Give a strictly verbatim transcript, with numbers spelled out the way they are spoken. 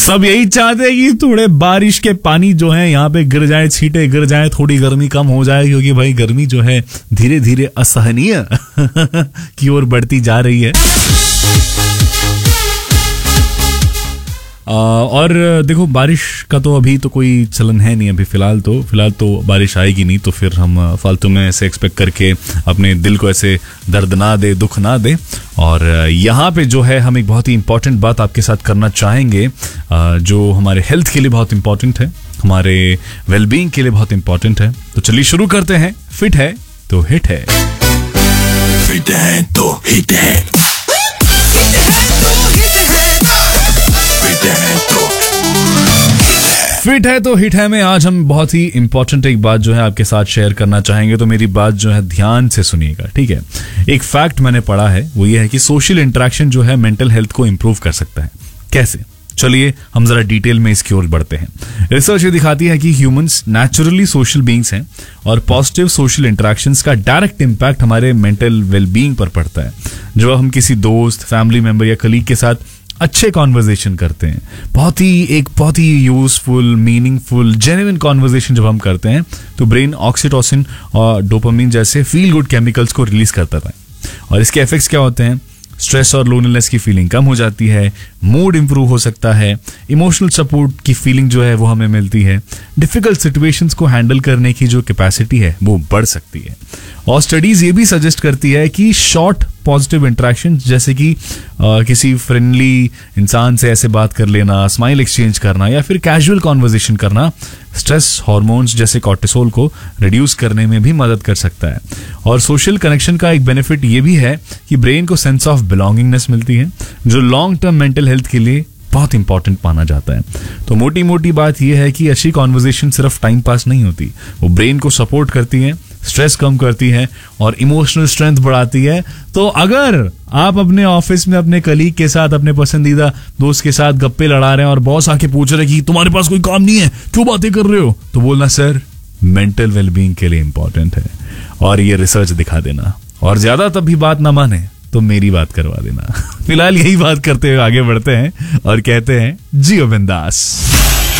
सब यही चाहते हैं कि थोड़े बारिश के पानी जो है यहाँ पे गिर जाए, छींटे गिर जाए, थोड़ी गर्मी कम हो जाए, क्योंकि भाई गर्मी जो है धीरे धीरे असहनीय की ओर बढ़ती जा रही है। आ, और देखो बारिश का तो अभी तो कोई चलन है नहीं, अभी फिलहाल तो फिलहाल तो बारिश आएगी नहीं, तो फिर हम फालतू में ऐसे एक्सपेक्ट करके अपने दिल को ऐसे दर्द ना दे, दुख ना दे। और यहाँ पे जो है हम एक बहुत ही इंपॉर्टेंट बात आपके साथ करना चाहेंगे, जो हमारे हेल्थ के लिए बहुत इंपॉर्टेंट है, हमारे वेलबींग के लिए बहुत इंपॉर्टेंट है। तो चलिए शुरू करते हैं। फिट है तो हिट है, फिट है तो हिट है, फिट है तो हिट है में आज हम बहुत ही इंपॉर्टेंट एक बात जो है आपके साथ शेयर करना चाहेंगे। तो मेरी बात जो है ध्यान से सुनिएगा, ठीक है। एक फैक्ट मैंने पढ़ा है, वो ये है कि सोशल इंटरेक्शन जो है मेंटल हेल्थ को इंप्रूव कर सकता है। कैसे? चलिए हम जरा डिटेल में इसकी ओर बढ़ते हैं। रिसर्च ये दिखाती है कि ह्यूमंस नेचुरली सोशल बीइंग्स हैं और पॉजिटिव सोशल इंटरेक्शंस का डायरेक्ट इंपैक्ट हमारे मेंटल वेलबींग पर पड़ता है। जब हम किसी दोस्त, फैमिली मेंबर या कलीग के साथ अच्छे कॉन्वर्जेशन करते हैं, बहुत ही एक बहुत ही यूजफुल, मीनिंगफुल, जेन्युइन कॉन्वर्जेशन जब हम करते हैं, तो ब्रेन ऑक्सीटोसिन और डोपामिन जैसे फील गुड केमिकल्स को रिलीज करता है। और इसके इफेक्ट्स क्या होते हैं? स्ट्रेस और लोनलीनेस की फीलिंग कम हो जाती है, मूड इंप्रूव हो सकता है, इमोशनल सपोर्ट की फीलिंग जो है वो हमें मिलती है, डिफिकल्ट सिचुएशंस को हैंडल करने की जो कैपेसिटी है वो बढ़ सकती है। और स्टडीज ये भी सजेस्ट करती है कि शॉर्ट पॉजिटिव इंटरेक्शन, जैसे कि आ, किसी फ्रेंडली इंसान से ऐसे बात कर लेना, स्माइल एक्सचेंज करना या फिर कैजुअल कॉन्वर्जेशन करना, स्ट्रेस हार्मोन्स जैसे कॉर्टिसोल को रिड्यूस करने में भी मदद कर सकता है। और सोशल कनेक्शन का एक बेनिफिट ये भी है कि ब्रेन को सेंस ऑफ बिलोंगिंगनेस मिलती है, जो लॉन्ग टर्म मेंटल हेल्थ के लिए बहुत इंपॉर्टेंट माना जाता है। तो मोटी मोटी बात यह है कि अच्छी कॉन्वर्जेशन सिर्फ टाइम पास नहीं होती, वो ब्रेन को सपोर्ट करती है, स्ट्रेस कम करती है और इमोशनल स्ट्रेंथ बढ़ाती है। तो अगर आप अपने ऑफिस में अपने कलीग के साथ, अपने पसंदीदा दोस्त के साथ गप्पे लड़ा रहे हैं और बॉस आके पूछ रहे कि तुम्हारे पास कोई काम नहीं है, क्यों बातें कर रहे हो, तो बोलना सर मेंटल वेलबींग के लिए इंपॉर्टेंट है और ये रिसर्च दिखा देना। और ज्यादा तब भी बात ना माने तो मेरी बात करवा देना। फिलहाल यही बात करते हुए आगे बढ़ते हैं और कहते हैं जियो बिंदास।